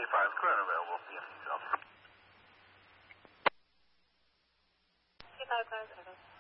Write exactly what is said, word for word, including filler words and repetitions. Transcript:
five, current available, P M E, two five five, over.